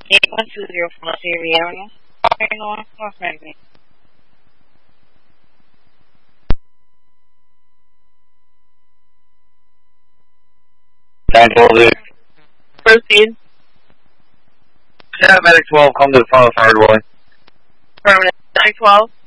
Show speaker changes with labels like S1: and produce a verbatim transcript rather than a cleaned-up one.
S1: eight one two zero four Sierra Avenue. Okay, no one. What's happening?
S2: nine twelve zero.
S1: Proceed.
S2: Yeah, Medic twelve, come to the final fire dwelling.
S1: Permanent nine twelve.